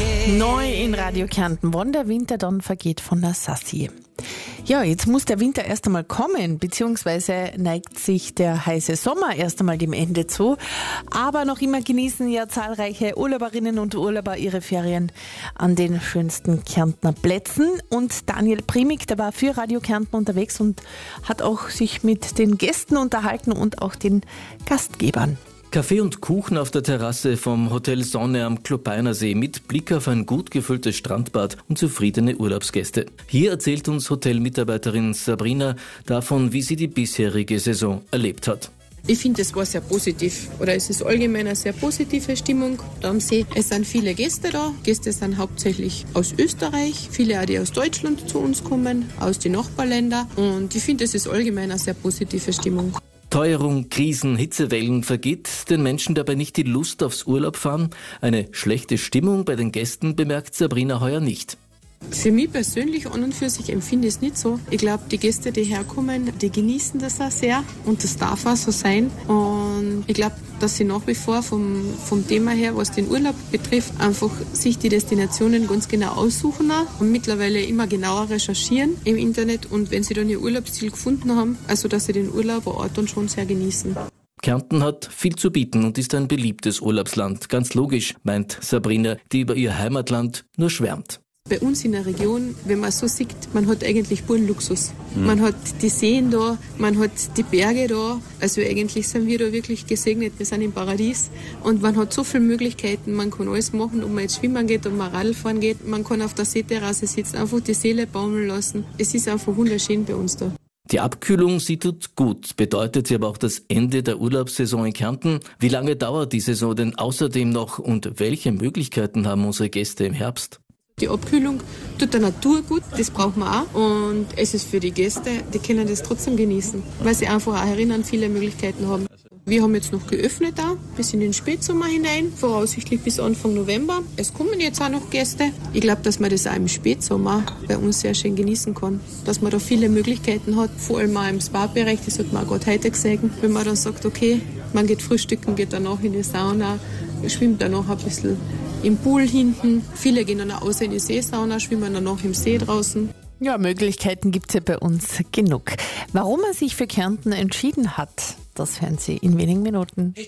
Neu in Radio Kärnten, wann der Winter dann vergeht von der Sassi. Ja, jetzt muss der Winter erst einmal kommen, beziehungsweise neigt sich der heiße Sommer erst einmal dem Ende zu. Aber noch immer genießen ja zahlreiche Urlauberinnen und Urlauber ihre Ferien an den schönsten Kärntner Plätzen. Und Daniel Primig, der war für Radio Kärnten unterwegs und hat auch sich mit den Gästen unterhalten und auch den Gastgebern. Kaffee und Kuchen auf der Terrasse vom Hotel Sonne am Klopeinersee mit Blick auf ein gut gefülltes Strandbad und zufriedene Urlaubsgäste. Hier erzählt uns Hotelmitarbeiterin Sabrina davon, wie sie die bisherige Saison erlebt hat. Ich finde, es war sehr positiv, oder es ist allgemein eine sehr positive Stimmung da am See. Es sind viele Gäste da. Gäste sind hauptsächlich aus Österreich, viele auch, die aus Deutschland zu uns kommen, aus den Nachbarländern. Und ich finde, es ist allgemein eine sehr positive Stimmung. Teuerung, Krisen, Hitzewellen, vergeht den Menschen dabei nicht die Lust aufs Urlaubfahren? Eine schlechte Stimmung bei den Gästen bemerkt Sabrina heuer nicht. Für mich persönlich an und für sich empfinde ich es nicht so. Ich glaube, die Gäste, die herkommen, die genießen das auch sehr und das darf auch so sein. Und ich glaube, dass sie nach wie vor vom Thema her, was den Urlaub betrifft, einfach sich die Destinationen ganz genau aussuchen und mittlerweile immer genauer recherchieren im Internet. Und wenn sie dann ihr Urlaubsziel gefunden haben, also dass sie den Urlaub vor Ort dann schon sehr genießen. Kärnten hat viel zu bieten und ist ein beliebtes Urlaubsland. Ganz logisch, meint Sabrina, die über ihr Heimatland nur schwärmt. Bei uns in der Region, wenn man so sieht, man hat eigentlich puren Luxus. Man hat die Seen da, man hat die Berge da. Also eigentlich sind wir da wirklich gesegnet. Wir sind im Paradies und man hat so viele Möglichkeiten. Man kann alles machen, ob man jetzt schwimmen geht, ob man Radl fahren geht. Man kann auf der Seeterrasse sitzen, einfach die Seele baumeln lassen. Es ist einfach wunderschön bei uns da. Die Abkühlung, sie tut gut, bedeutet sie aber auch das Ende der Urlaubssaison in Kärnten. Wie lange dauert die Saison denn außerdem noch und welche Möglichkeiten haben unsere Gäste im Herbst? Die Abkühlung tut der Natur gut, das braucht man auch. Und es ist für die Gäste, die können das trotzdem genießen, weil sie einfach auch erinnern, viele Möglichkeiten haben. Wir haben jetzt noch geöffnet da, bis in den Spätsommer hinein, voraussichtlich bis Anfang November. Es kommen jetzt auch noch Gäste. Ich glaube, dass man das auch im Spätsommer bei uns sehr schön genießen kann. Dass man da viele Möglichkeiten hat, vor allem auch im Spa-Bereich, das hat man auch gerade heute gesehen. Wenn man dann sagt, okay, man geht frühstücken, geht danach in die Sauna, schwimmt danach ein bisschen im Pool hinten. Viele gehen dann auch außer in die Seesauna, schwimmen danach im See draußen. Ja, Möglichkeiten gibt es ja bei uns genug. Warum er sich für Kärnten entschieden hat, das hören Sie in wenigen Minuten.